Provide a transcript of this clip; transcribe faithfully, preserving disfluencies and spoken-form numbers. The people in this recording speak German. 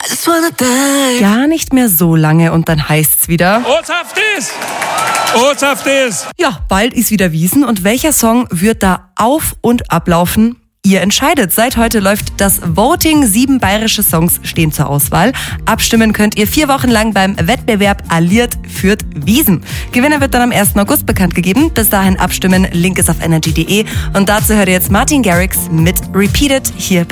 Gar nicht mehr so lange und dann heißt's wieder Ortshaft ist! Ortshaft ist! Ja, bald ist wieder Wiesn und welcher Song wird da auf- und ablaufen? Ihr entscheidet. Seit heute läuft das Voting. Sieben bayerische Songs stehen zur Auswahl. Abstimmen könnt ihr vier Wochen lang beim Wettbewerb Alliert führt Wiesn. Gewinner wird dann am ersten August bekannt gegeben. Bis dahin abstimmen. Link ist auf energy punkt de. Und dazu hört ihr jetzt Martin Garrix mit Repeated hier